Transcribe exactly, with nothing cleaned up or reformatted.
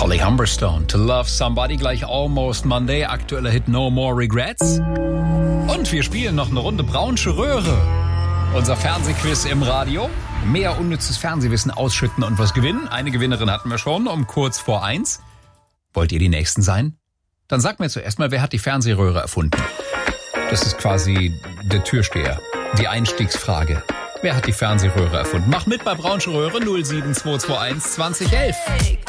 Holly Humberstone, To Love Somebody, gleich Almost Monday, aktueller Hit No More Regrets. Und wir spielen noch eine Runde Braunsche Röhre. Unser Fernsehquiz im Radio. Mehr unnützes Fernsehwissen ausschütten und was gewinnen. Eine Gewinnerin hatten wir schon um kurz vor eins. Wollt ihr die Nächsten sein? Dann sagt mir zuerst mal, wer hat die Fernsehröhre erfunden? Das ist quasi der Türsteher. Die Einstiegsfrage. Wer hat die Fernsehröhre erfunden? Mach mit bei Braunsche Röhre null sieben zwei zwei eins zwanzig elf.